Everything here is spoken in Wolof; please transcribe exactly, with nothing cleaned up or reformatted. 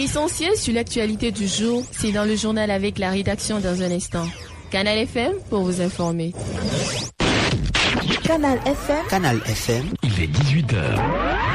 L'essentiel sur l'actualité du jour, c'est dans le journal avec la rédaction dans un instant. Canal F M pour vous informer. Canal F M. Canal F M. Il est dix-huit heures.